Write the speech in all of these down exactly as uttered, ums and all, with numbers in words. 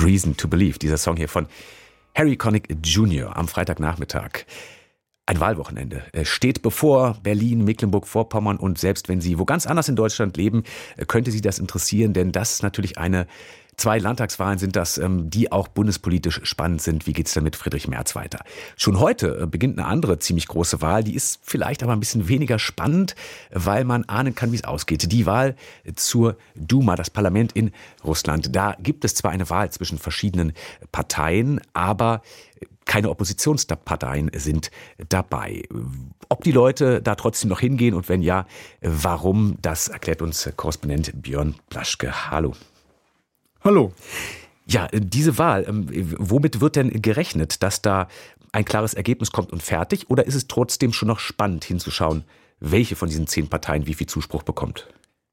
Reason to Believe, dieser Song hier von Harry Connick Junior am Freitagnachmittag. Ein Wahlwochenende steht bevor. Berlin, Mecklenburg-Vorpommern, und selbst wenn Sie wo ganz anders in Deutschland leben, könnte Sie das interessieren, denn das ist natürlich eine, zwei Landtagswahlen sind das, die auch bundespolitisch spannend sind. Wie geht's denn mit Friedrich Merz weiter? Schon heute beginnt eine andere ziemlich große Wahl, die ist vielleicht aber ein bisschen weniger spannend, weil man ahnen kann, wie es ausgeht. Die Wahl zur Duma, das Parlament in Russland. Da gibt es zwar eine Wahl zwischen verschiedenen Parteien, aber keine Oppositionsparteien sind dabei. Ob die Leute da trotzdem noch hingehen und wenn ja, warum, das erklärt uns Korrespondent Björn Blaschke. Hallo. Hallo. Ja, diese Wahl, womit wird denn gerechnet, dass da ein klares Ergebnis kommt und fertig? Oder ist es trotzdem schon noch spannend hinzuschauen, welche von diesen zehn Parteien wie viel Zuspruch bekommt?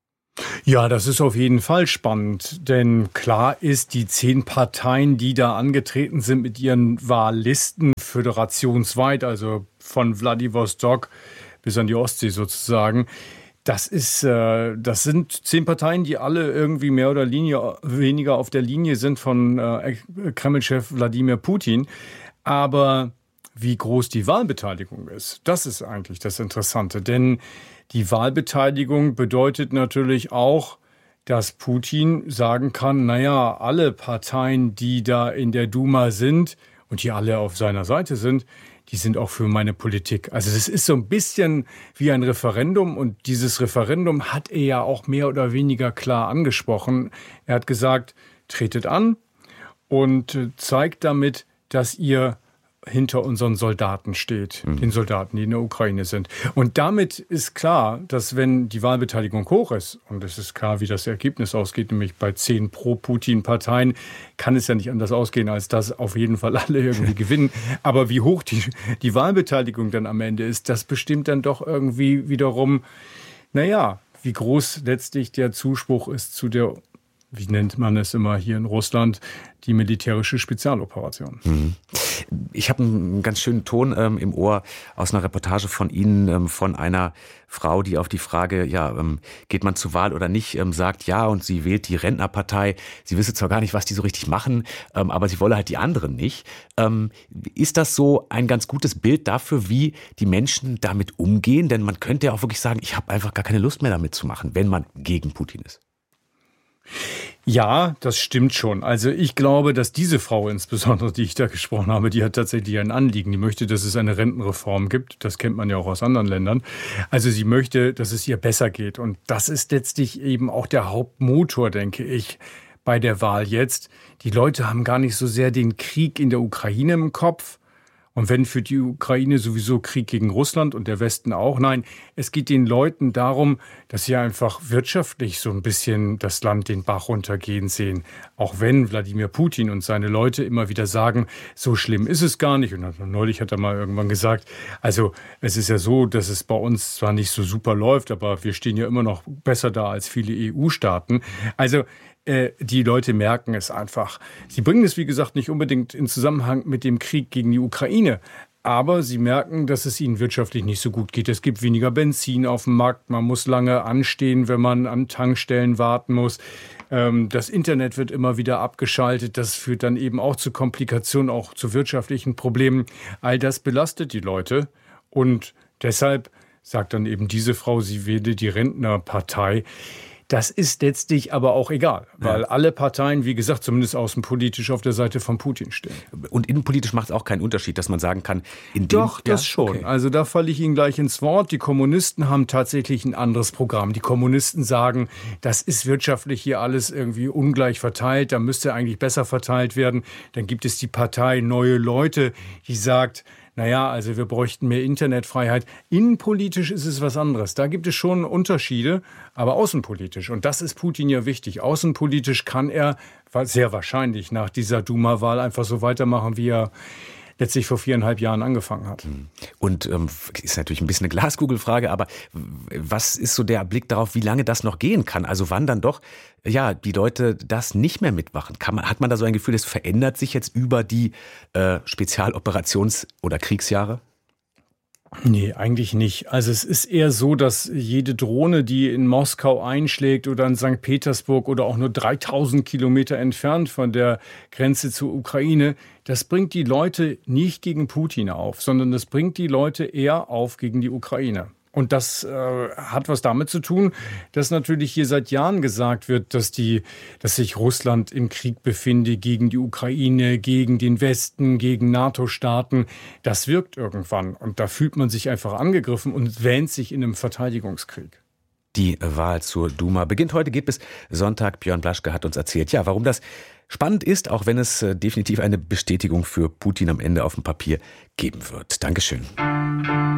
Ja, das ist auf jeden Fall spannend, denn klar ist, die zehn Parteien, die da angetreten sind mit ihren Wahllisten, föderationsweit, also von Wladiwostok bis an die Ostsee sozusagen, das ist, äh, das sind zehn Parteien, die alle irgendwie mehr oder Linie, weniger auf der Linie sind von äh, Kreml-Chef Wladimir Putin. Aber wie groß die Wahlbeteiligung ist, das ist eigentlich das Interessante, denn die Wahlbeteiligung bedeutet natürlich auch, dass Putin sagen kann, naja, alle Parteien, die da in der Duma sind und die alle auf seiner Seite sind, die sind auch für meine Politik. Also es ist so ein bisschen wie ein Referendum und dieses Referendum hat er ja auch mehr oder weniger klar angesprochen. Er hat gesagt, tretet an und zeigt damit, dass ihr hinter unseren Soldaten steht, mhm. den Soldaten, die in der Ukraine sind. Und damit ist klar, dass wenn die Wahlbeteiligung hoch ist, und es ist klar, wie das Ergebnis ausgeht, nämlich bei zehn Pro-Putin-Parteien, kann es ja nicht anders ausgehen, als dass auf jeden Fall alle irgendwie gewinnen. Aber wie hoch die, die Wahlbeteiligung dann am Ende ist, das bestimmt dann doch irgendwie wiederum, naja, wie groß letztlich der Zuspruch ist zu der, wie nennt man es immer hier in Russland, die militärische Spezialoperation. Mhm. Ich habe einen ganz schönen Ton ähm, im Ohr aus einer Reportage von Ihnen, ähm, von einer Frau, die auf die Frage, ja, ähm, geht man zur Wahl oder nicht, ähm, sagt ja, und sie wählt die Rentnerpartei. Sie wisse zwar gar nicht, was die so richtig machen, ähm, aber sie wolle halt die anderen nicht. Ähm, ist das so ein ganz gutes Bild dafür, wie die Menschen damit umgehen? Denn man könnte ja auch wirklich sagen, ich habe einfach gar keine Lust mehr damit zu machen, wenn man gegen Putin ist. Ja, das stimmt schon. Also ich glaube, dass diese Frau insbesondere, die ich da gesprochen habe, die hat tatsächlich ein Anliegen. Die möchte, dass es eine Rentenreform gibt. Das kennt man ja auch aus anderen Ländern. Also sie möchte, dass es ihr besser geht. Und das ist letztlich eben auch der Hauptmotor, denke ich, bei der Wahl jetzt. Die Leute haben gar nicht so sehr den Krieg in der Ukraine im Kopf. Und wenn für die Ukraine sowieso Krieg gegen Russland und der Westen auch, nein, es geht den Leuten darum, dass sie einfach wirtschaftlich so ein bisschen das Land den Bach runtergehen sehen. Auch wenn Wladimir Putin und seine Leute immer wieder sagen, so schlimm ist es gar nicht. Und neulich hat er mal irgendwann gesagt, also es ist ja so, dass es bei uns zwar nicht so super läuft, aber wir stehen ja immer noch besser da als viele E U-Staaten. Also die Leute merken es einfach. Sie bringen es, wie gesagt, nicht unbedingt in Zusammenhang mit dem Krieg gegen die Ukraine. Aber sie merken, dass es ihnen wirtschaftlich nicht so gut geht. Es gibt weniger Benzin auf dem Markt. Man muss lange anstehen, wenn man an Tankstellen warten muss. Das Internet wird immer wieder abgeschaltet. Das führt dann eben auch zu Komplikationen, auch zu wirtschaftlichen Problemen. All das belastet die Leute. Und deshalb sagt dann eben diese Frau, sie wähle die Rentnerpartei. Das ist letztlich aber auch egal, weil ja. alle Parteien, wie gesagt, zumindest außenpolitisch auf der Seite von Putin stehen. Und innenpolitisch macht es auch keinen Unterschied, dass man sagen kann, in dem... Doch, das ja? schon. Okay. Also da falle ich Ihnen gleich ins Wort. Die Kommunisten haben tatsächlich ein anderes Programm. Die Kommunisten sagen, das ist wirtschaftlich hier alles irgendwie ungleich verteilt, da müsste eigentlich besser verteilt werden. Dann gibt es die Partei Neue Leute, die sagt, naja, also wir bräuchten mehr Internetfreiheit. Innenpolitisch ist es was anderes. Da gibt es schon Unterschiede, aber außenpolitisch. Und das ist Putin ja wichtig. Außenpolitisch kann er sehr wahrscheinlich nach dieser Duma-Wahl einfach so weitermachen, wie er letztlich vor viereinhalb Jahren angefangen hat. Und ähm, ist natürlich ein bisschen eine Glaskugelfrage, aber was ist so der Blick darauf, wie lange das noch gehen kann? Also wann dann doch ja die Leute das nicht mehr mitmachen? Kann man, hat man da so ein Gefühl, es verändert sich jetzt über die äh, Spezialoperations- oder Kriegsjahre? Nee, eigentlich nicht. Also es ist eher so, dass jede Drohne, die in Moskau einschlägt oder in Sankt Petersburg oder auch nur dreitausend Kilometer entfernt von der Grenze zur Ukraine, das bringt die Leute nicht gegen Putin auf, sondern das bringt die Leute eher auf gegen die Ukraine. Und das äh, hat was damit zu tun, dass natürlich hier seit Jahren gesagt wird, dass die, dass sich Russland im Krieg befinde gegen die Ukraine, gegen den Westen, gegen NATO-Staaten. Das wirkt irgendwann. Und da fühlt man sich einfach angegriffen und wähnt sich in einem Verteidigungskrieg. Die Wahl zur Duma beginnt heute, geht bis Sonntag. Björn Blaschke hat uns erzählt, ja, warum das spannend ist, auch wenn es äh, definitiv eine Bestätigung für Putin am Ende auf dem Papier geben wird. Dankeschön.